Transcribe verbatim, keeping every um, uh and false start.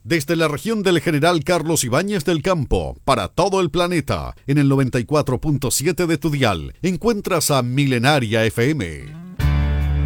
Desde la región del General Carlos Ibáñez del Campo, para todo el planeta, en el noventa y cuatro punto siete de tu dial, encuentras a Milenaria F M.